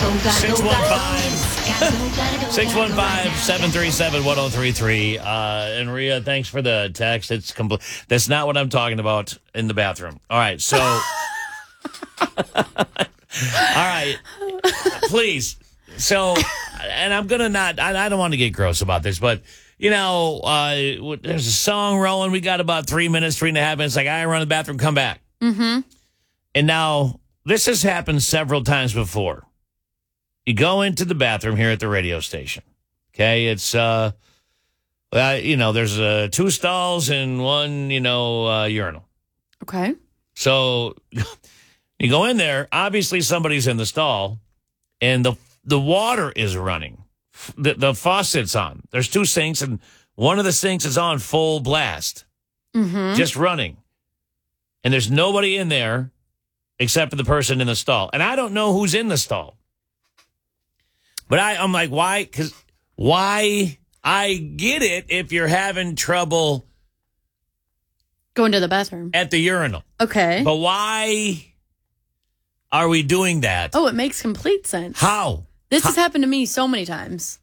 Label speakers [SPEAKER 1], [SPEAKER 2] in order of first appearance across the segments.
[SPEAKER 1] 615-737-1033. And Rhea, thanks for the text. It's complete. That's not what I'm talking about in the bathroom. All right, so all right, please. So, and I'm gonna not. I don't want to get gross about this, but you know, there's a song rolling. We got about 3 minutes, 3.5 minutes. Like, I run to the bathroom, come back.
[SPEAKER 2] Mm-hmm.
[SPEAKER 1] And now this has happened several times before. You go into the bathroom here at the radio station. Okay, it's there's 2 stalls and 1 urinal.
[SPEAKER 2] Okay.
[SPEAKER 1] So you go in there. Obviously, somebody's in the stall, and the water is running. The faucet's on. There's 2 sinks, and one of the sinks is on full blast, just running. And there's nobody in there except for the person in the stall. And I don't know who's in the stall. But I'm like, why? Because why? I get it if you're having trouble
[SPEAKER 2] going to the bathroom
[SPEAKER 1] at the urinal.
[SPEAKER 2] Okay.
[SPEAKER 1] But why are we doing that?
[SPEAKER 2] Oh, it makes complete sense.
[SPEAKER 1] How?
[SPEAKER 2] This has happened to me so many times.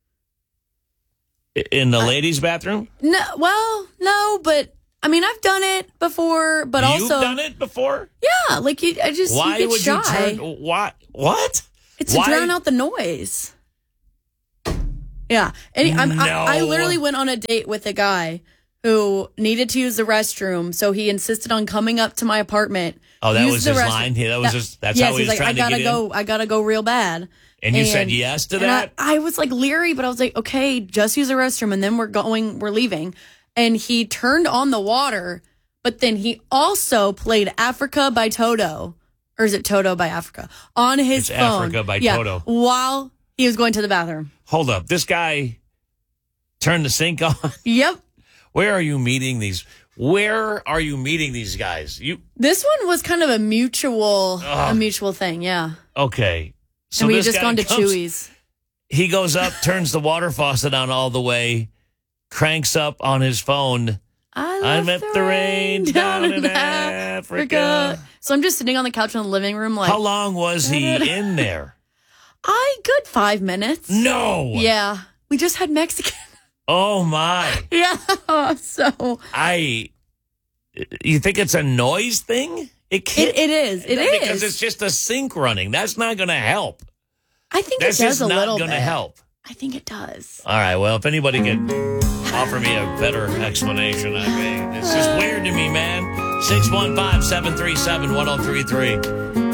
[SPEAKER 1] In the ladies' bathroom?
[SPEAKER 2] No, but I mean, I've done it before, but
[SPEAKER 1] You've done it before?
[SPEAKER 2] Yeah, like you get shy.
[SPEAKER 1] What?
[SPEAKER 2] It's to drown out the noise. Yeah. I literally went on a date with a guy who needed to use the restroom, so he insisted on coming up to my apartment.
[SPEAKER 1] Oh, that was his line? That's how he was trying to get in?
[SPEAKER 2] I gotta go real bad.
[SPEAKER 1] And you said yes to that?
[SPEAKER 2] I was like leery, but I was like, okay, just use the restroom, and then we're leaving. And he turned on the water, but then he also played Africa by Toto. Or is it Toto by Africa? On his phone.
[SPEAKER 1] Africa by Toto.
[SPEAKER 2] While he was going to the bathroom.
[SPEAKER 1] Hold up. This guy turned the sink on?
[SPEAKER 2] Yep.
[SPEAKER 1] Where are you meeting these guys?
[SPEAKER 2] This one was kind of a mutual thing, yeah.
[SPEAKER 1] Okay. So
[SPEAKER 2] and we had just gone to Chewy's.
[SPEAKER 1] He goes up, turns the water faucet on all the way, cranks up on his phone. I met the rain down in Africa.
[SPEAKER 2] So I'm just sitting on the couch in the living room like...
[SPEAKER 1] How long was he in there?
[SPEAKER 2] Good 5 minutes.
[SPEAKER 1] No!
[SPEAKER 2] Yeah. We just had Mexican.
[SPEAKER 1] Oh, my.
[SPEAKER 2] Yeah, so...
[SPEAKER 1] You think it's a noise thing? It
[SPEAKER 2] is.
[SPEAKER 1] Because it's just a sink running. That's not going to help.
[SPEAKER 2] I think it does a little bit. That's just not going to help.
[SPEAKER 1] I
[SPEAKER 2] think it does.
[SPEAKER 1] All right, well, if anybody can offer me a better explanation, it's just weird to me, man. 615-737-1033.